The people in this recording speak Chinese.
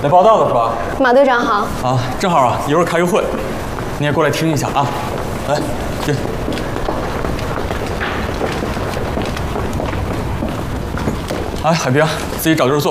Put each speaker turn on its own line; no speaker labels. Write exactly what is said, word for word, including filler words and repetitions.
来报道的是吧？
马队长好。
啊，正好啊，一会儿开个会，你也过来听一下啊。来，进。哎，海兵，自己找地儿坐。